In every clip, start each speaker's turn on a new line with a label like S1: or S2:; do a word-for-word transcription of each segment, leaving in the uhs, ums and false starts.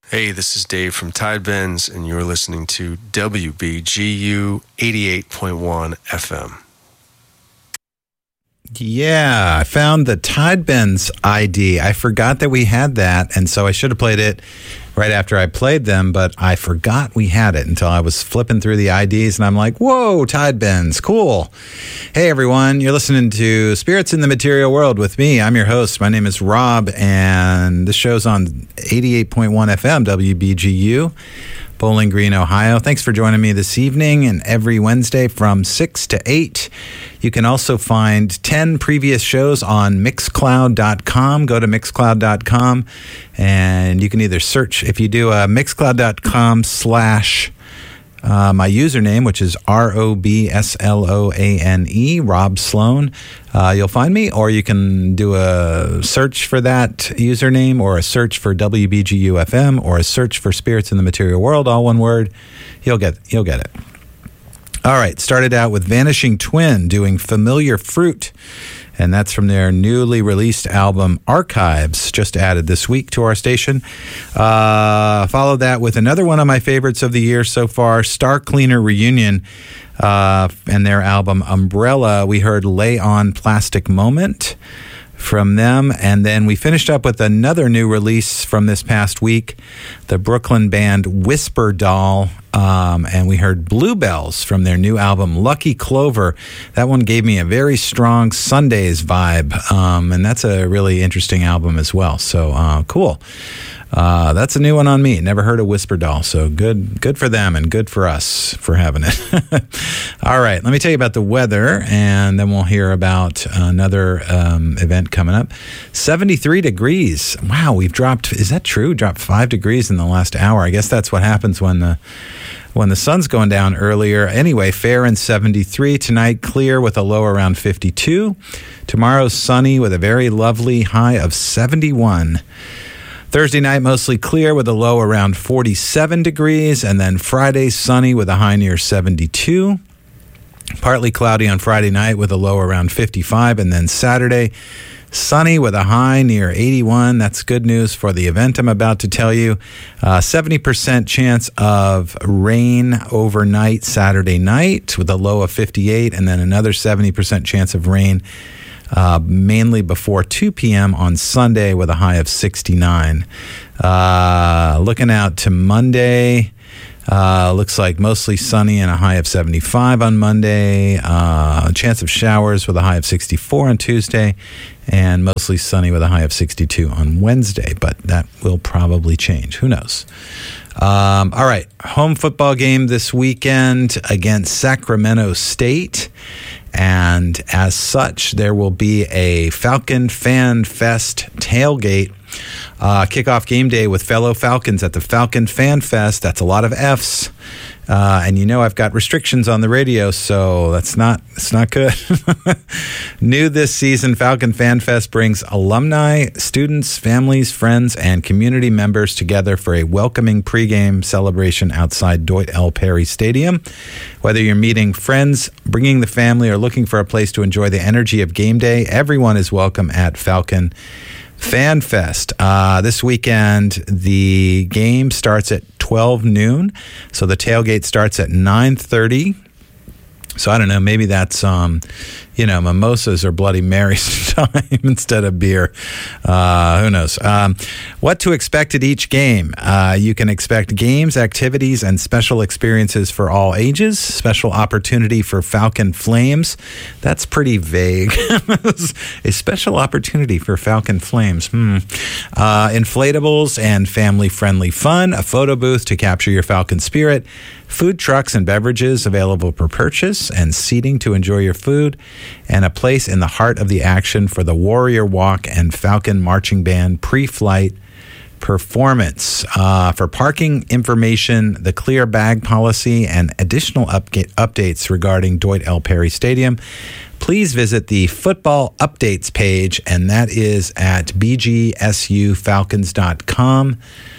S1: Hey, this is Dave from Tidebends, and you're listening to W B G U eighty-eight point one F M.
S2: Yeah, I found the Tidebends I D. I forgot that we had that, and so I should have played it right after I played them, but I forgot we had it until I was flipping through the I Ds, and I'm like, whoa, Tidebends, cool. Hey, everyone, you're listening to Spirits in the Material World with me. I'm your host. My name is Rob, and this show's on eighty-eight point one F M, W B G U, Bowling Green, Ohio. Thanks for joining me this evening and every Wednesday from six to eight. You can also find ten previous shows on mixcloud dot com. Go to mixcloud dot com, and you can either search, if you do a mixcloud dot com slash uh, my username, which is R O B S L O A N E, Rob Sloan, uh, you'll find me, or you can do a search for that username, or a search for W B G U F M, or a search for Spirits in the Material World, all one word. You'll get, you'll get it. All right, started out with Vanishing Twin doing Familiar Fruit, and that's from their newly released album Archives, just added this week to our station. Uh, followed that with another one of my favorites of the year so far, Star Cleaner Reunion, uh, and their album Umbrella. We heard Lay On Plastic Moment from them, and then we finished up with another new release from this past week, the Brooklyn band Whisper Doll, um, and we heard Bluebells from their new album Lucky Clover. That one gave me a very strong Sundays vibe, um, and that's a really interesting album as well, so uh, cool. Uh, that's a new one on me. Never heard of Whisper Doll, so good good for them and good for us for having it. All right, let me tell you about the weather, and then we'll hear about another um, event coming up. seventy-three degrees. Wow, we've dropped, is that true? Dropped five degrees in the last hour. I guess that's what happens when the when the sun's going down earlier. Anyway, fair and seventy-three. Tonight, clear with a low around fifty-two. Tomorrow, sunny with a very lovely high of seventy-one. Thursday night, mostly clear with a low around forty-seven degrees. And then Friday, sunny with a high near seventy-two. Partly cloudy on Friday night with a low around fifty-five. And then Saturday, sunny with a high near eighty-one. That's good news for the event I'm about to tell you. Uh, seventy percent chance of rain overnight Saturday night with a low of fifty-eight. And then another seventy percent chance of rain Uh, mainly before two p.m. on Sunday with a high of sixty-nine. Uh, looking out to Monday, uh, looks like mostly sunny and a high of seventy-five on Monday. Uh, chance of showers with a high of sixty-four on Tuesday, and mostly sunny with a high of sixty-two on Wednesday, but that will probably change. Who knows? Um, all right, home football game this weekend against Sacramento State. And as such, there will be a Falcon Fan Fest tailgate, uh, kickoff game day with fellow Falcons at the Falcon Fan Fest. That's a lot of F's. Uh, and you know I've got restrictions on the radio, so that's not it's not good. New this season, Falcon Fan Fest brings alumni, students, families, friends, and community members together for a welcoming pregame celebration outside Dwight L. Perry Stadium. Whether you're meeting friends, bringing the family, or looking for a place to enjoy the energy of game day, everyone is welcome at Falcon Fan Fest. Uh, this weekend, the game starts at twelve noon, so the tailgate starts at nine thirty. So I don't know, maybe that's, um, you know, mimosas or Bloody Marys time instead of beer. Uh, who knows? Um, what to expect at each game? Uh, you can expect games, activities, and special experiences for all ages. Special opportunity for Falcon Flames. That's pretty vague. A special opportunity for Falcon Flames. Hmm. Uh, inflatables and family-friendly fun. A photo booth to capture your Falcon spirit. Food trucks and beverages available for purchase, and seating to enjoy your food, and a place in the heart of the action for the Warrior Walk and Falcon Marching Band pre-flight performance. Uh, for parking information, the clear bag policy, and additional upga- updates regarding Dwight L. Perry Stadium, please visit the football updates page, and that is at b g s u falcons dot com.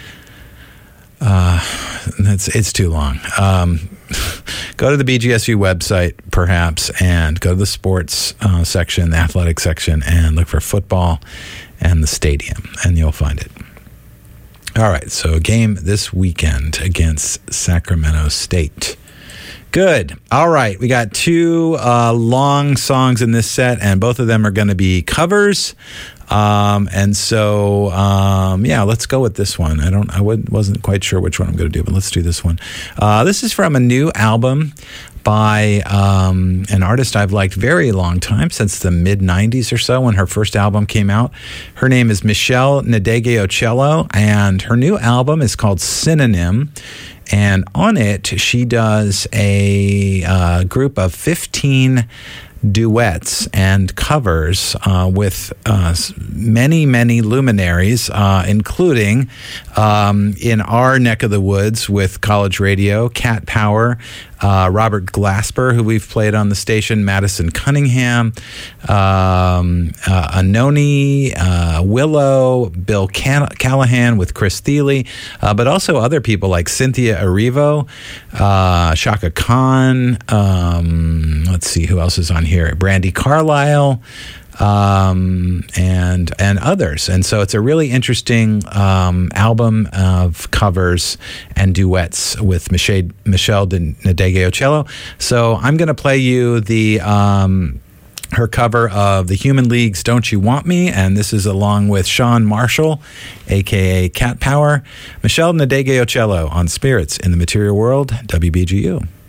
S2: Uh, it's, it's too long. Um, go to the B G S U website, perhaps, and go to the sports uh, section, the athletic section, and look for football and the stadium, and you'll find it. All right, so a game this weekend against Sacramento State. Good. All right, we got two uh, long songs in this set, and both of them are going to be covers. Um, and so, um, yeah, let's go with this one. I don't, I would, wasn't quite sure which one I'm going to do, but let's do this one. Uh, this is from a new album by um, an artist I've liked very long time, since the mid nineties or so, when her first album came out. Her name is Michelle Ndegeocello, and her new album is called Synonym. And on it, she does a uh, group of fifteen duets and covers uh, with uh, many, many luminaries, uh, including um, in our neck of the woods with College Radio, Cat Power, uh, Robert Glasper, who we've played on the station, Madison Cunningham, um, uh, Anoni, uh, Willow, Bill Can- Callahan with Chris Thiele, uh, but also other people like Cynthia Erivo, uh, Shaka Khan, um, let's see who else is on here. Here, Brandi Carlile, um, and and others. And so it's a really interesting um, album of covers and duets with Michelle, Michelle Ndegeocello. So I'm going to play you the um, her cover of The Human League's Don't You Want Me, and this is along with Sean Marshall, a k a. Cat Power. Michelle Ndegeocello on Spirits in the Material World, W B G U.